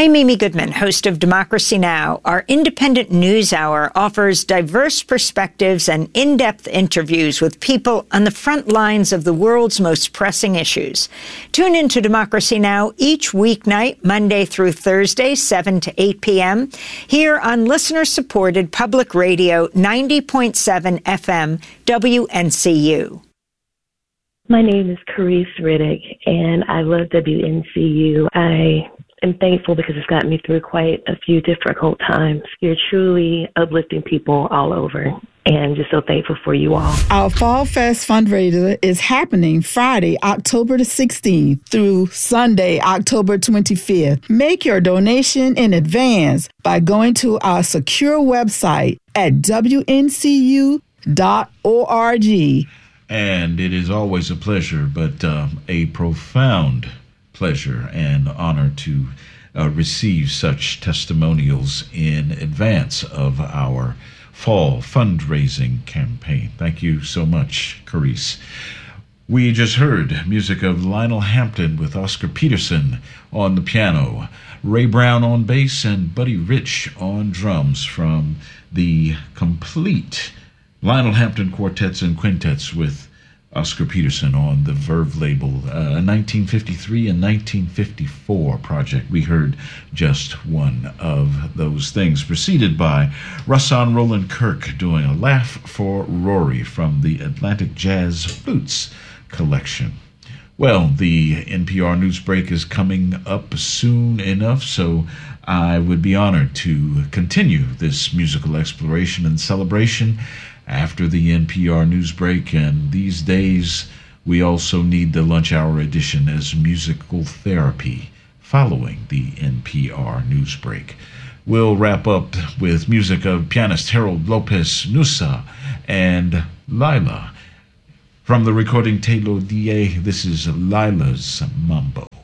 I'm Amy Goodman, host of Democracy Now! Our independent news hour offers diverse perspectives and in-depth interviews with people on the front lines of the world's most pressing issues. Tune into Democracy Now! Each weeknight, Monday through Thursday, 7 to 8 p.m., here on listener-supported public radio 90.7 FM WNCU. My name is Carice Riddick, and I love WNCU. I am thankful because it's gotten me through quite a few difficult times. You're truly uplifting people all over, and just so thankful for you all. Our Fall Fest fundraiser is happening Friday, October the 16th through Sunday, October 25th. Make your donation in advance by going to our secure website at WNCU.org. And it is always a pleasure, but a profound pleasure and honor to receive such testimonials in advance of our fall fundraising campaign. Thank you so much, Carice. We just heard music of Lionel Hampton with Oscar Peterson on the piano, Ray Brown on bass, and Buddy Rich on drums from the complete Lionel Hampton Quartets and Quintets with Oscar Peterson on the Verve label, a 1953 and 1954 project. We heard just one of those things, preceded by Rahsaan Roland Kirk doing A Laugh for Rory from the Atlantic Jazz Flutes collection. Well, the NPR News Break is coming up soon enough, so I would be honored to continue this musical exploration and celebration after the NPR News Break, and these days we also need the lunch hour edition as musical therapy following the NPR News Break. We'll wrap up with music of pianist Harold Lopez Nussa and Lila. From the recording Telo Die, this is Lila's Mambo.